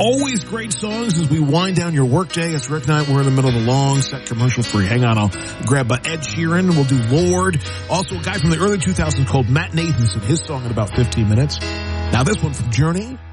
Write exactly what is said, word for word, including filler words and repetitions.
Always great songs as we wind down your workday. It's Rick Knight. We're in the middle of the long set, commercial free. Hang on, I'll grab uh, Ed Sheeran. We'll do Lord. Also a guy from the early two thousands called Matt Nathanson. His song in about fifteen minutes. Now this one from Journey.